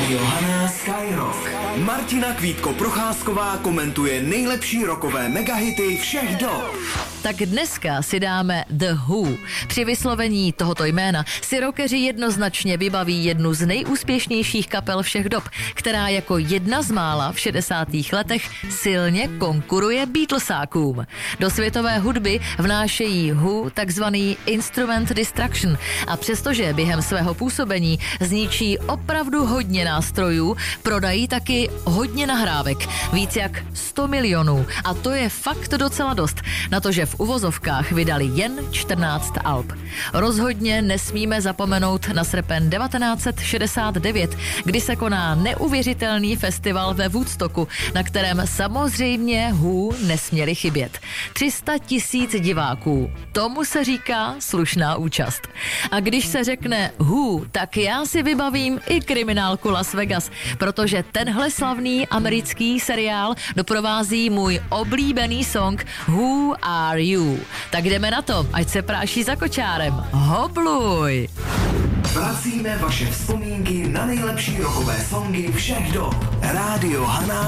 Rádio Haná Skyrock. Martina Kvítko-Procházková komentuje nejlepší rockové megahity všech dob. Tak dneska si dáme The Who. Při vyslovení tohoto jména si rockeři jednoznačně vybaví jednu z nejúspěšnějších kapel všech dob, která jako jedna z mála v 60. letech silně konkuruje Beatlesákům. Do světové hudby vnášejí Who takzvaný instrument destruction a přestože během svého působení zničí opravdu hodně nástrojů, prodají taky hodně nahrávek, víc jak 100 milionů a to je fakt docela dost, na to, že v uvozovkách vydali jen 14 alb. Rozhodně nesmíme zapomenout na srpen 1969, kdy se koná neuvěřitelný festival ve Woodstocku, na kterém samozřejmě Who nesměli chybět. 300 000 diváků. Tomu se říká slušná účast. A když se řekne Who, tak já si vybavím i kriminálku Las Vegas, protože tenhle slavný americký seriál doprovází můj oblíbený song Who Are You. Tak jdeme na to, ať se práší za kočárem. Hopluj! Vracíme vaše vzpomínky na nejlepší rockové songy všech dob. Rádio Haná